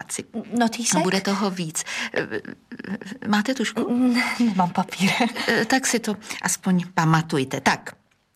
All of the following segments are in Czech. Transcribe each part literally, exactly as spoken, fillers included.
práci. Notýsek? Bude toho víc. Máte tužku? Nemám papír. Tak si to aspoň pamatujte. Tak.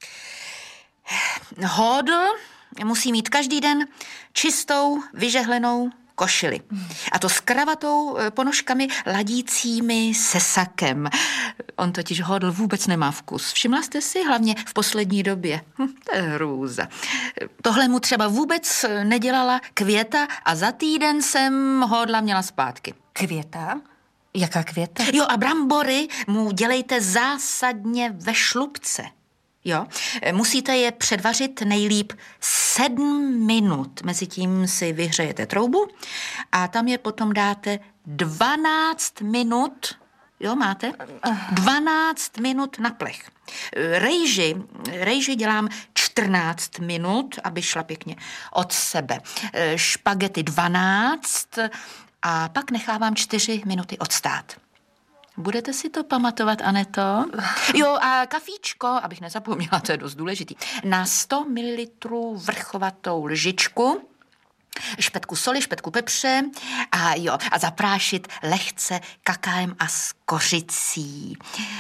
Hodl musí mít každý den čistou, vyžehlenou košili. A to s kravatou, ponožkami ladícími se sakem. On totiž hodl vůbec nemá vkus. Všimla jste si, hlavně v poslední době. Hm, to je hrůza. Tohle mu třeba vůbec nedělala Květa a za týden jsem hodla měla zpátky. Květa? Jaká Květa? Jo, a brambory mu dělejte zásadně ve šlubce. Jo, musíte je předvařit nejlíp sedm minut. Mezitím si vyhřejete troubu a tam je potom dáte dvanáct minut, jo, máte? dvanáct minut na plech. Rejži, rejži dělám čtrnáct minut, aby šla pěkně od sebe. Špagety dvanáct a pak nechávám čtyři minuty odstát. Budete si to pamatovat, Aneto? Jo, a kafíčko, abych nezapomněla, to je dost důležitý, na sto mililitrů vrchovatou lžičku, špetku soli, špetku pepře a jo, a zaprášit lehce kakáem a s kořicí.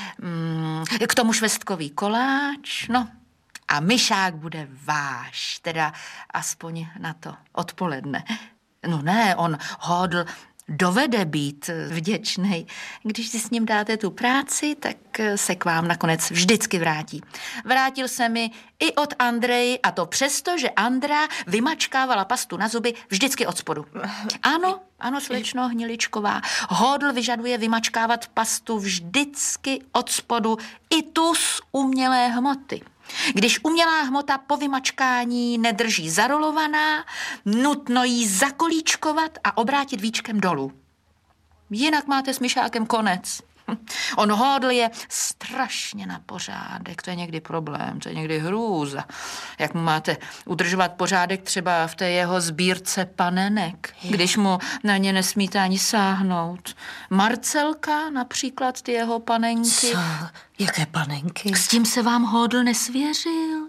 Mm, k tomu švestkový koláč, no a myšák bude váš, teda aspoň na to odpoledne. No ne, on hodl dovede být vděčnej. Když si s ním dáte tu práci, tak se k vám nakonec vždycky vrátí. Vrátil se mi i od Andreji a to přesto, že Andra vymačkávala pastu na zuby vždycky od spodu. Ano, ano, slečno Hniličková. Hodl vyžaduje vymačkávat pastu vždycky od spodu i tu z umělé hmoty. Když umělá hmota po vymačkání nedrží zarolovaná, nutno jí zakolíčkovat a obrátit víčkem dolů. Jinak máte s myšákem konec. On hodl je strašně na pořádek, to je někdy problém, to je někdy hrůza. Jak mu máte udržovat pořádek třeba v té jeho sbírce panenek, když mu na ně nesmíte ani sáhnout. Marcelka například, ty jeho panenky. Co? Jaké panenky? S tím se vám hodl nesvěřil?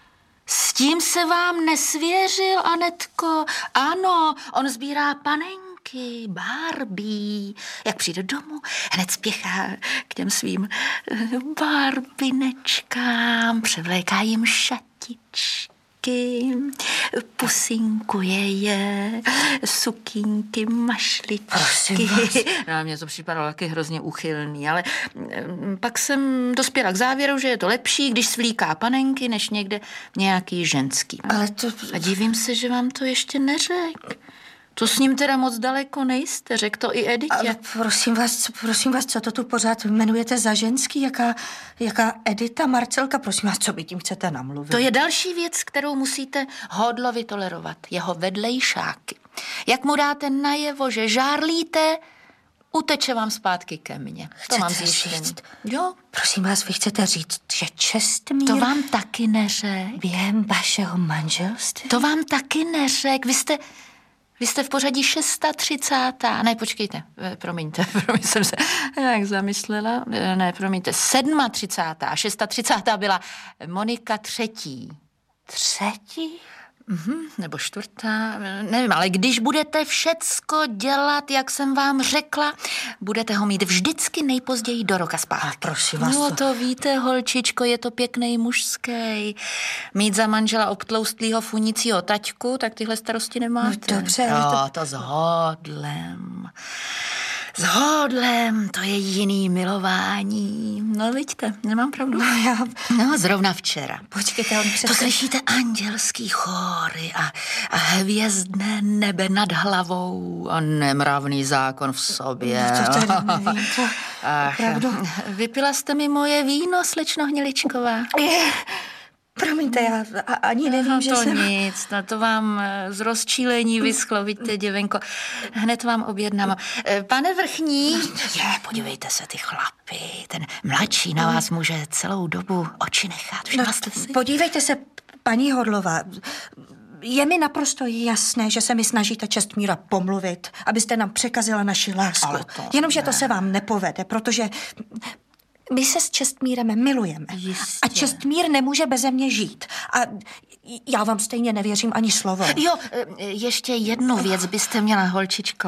S tím se vám nesvěřil, Anetko? Ano, on sbírá panenky. Barbie. Jak přijde domů, hned spěchá k těm svým barbinečkám, převléká jim šatičky, pusinkuje je, sukínky, mašličky. No, mně to připadalo taky hrozně uchylný, ale pak jsem dospěla k závěru, že je to lepší, když svlíká panenky, než někde nějaký ženský. Ale to... A divím se, že vám to ještě neřekl. To s ním teda moc daleko nejste, řek to i Editě. Ale prosím vás, prosím vás, co to tu pořád jmenujete za ženský? Jaká, jaká Edita, Marcelka? Prosím vás, co by tím chcete namluvit? To je další věc, kterou musíte hodlovi tolerovat. Jeho vedlejšáky. Jak mu dáte najevo, že žárlíte, uteče vám zpátky ke mně. Chcete To mám zjištění. Jo. Prosím vás, vy chcete říct, že Čestmír... To vám taky neřek. Během vašeho manželství? To vám taky neřek. Vy jste... Vy jste v pořadí třicátá. Ne, počkejte, promiňte, promiň, jsem se jak zamyslela. Ne, promiňte, třicátá sedmá. třicátá byla Monika třetí. Třetí? Mhm, nebo čtvrtá, nevím, ale když budete všecko dělat, jak jsem vám řekla, budete ho mít vždycky nejpozději do roka zpátky. A prosím vás, no to víte, holčičko, je to pěknej mužský. Mít za manžela obtloustlýho funícího taťku, tak tyhle starosti nemáte. No dobře. Jo, to s hodlem. S hodlem, to je jiný milování. No vidíte, nemám pravdu. No já... No, zrovna včera. Počkejte, on přece... To slyšíte andělský chóry a, a hvězdné nebe nad hlavou a nemravný zákon v sobě. No to teda nevím, to opravdu... Vypila jste mi moje víno, slečno Hniličková? Je... Promiňte, já ani nevím, no, že to jsem... nic, no to vám z rozčílení vyschlo, vidíte, děvenko. Hned vám objednám. Pane Vrchní, je, podívejte se, ty chlapy, ten mladší na vás může celou dobu oči nechat. Všimla jste si? Podívejte se, paní Hodlová, je mi naprosto jasné, že se mi snažíte Čestmíra pomluvit, abyste nám překazila naši lásku. Jenomže to se vám nepovede, protože... My se s Čestmírem milujeme. Jistě. A Čestmír nemůže beze mě žít. A já vám stejně nevěřím ani slovo. Jo, ještě jednu věc byste měla, holčičko.